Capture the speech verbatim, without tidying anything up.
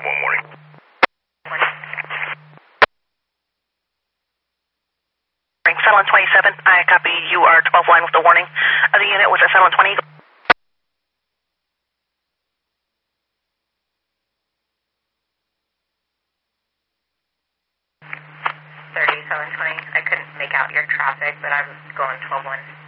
one warning. Satellite twenty-seven, I copy. You are twelve line with the warning. Uh, the unit was at Satellite twenty. thirty, Satellite twenty. I couldn't make out your traffic, but I'm going twelve one.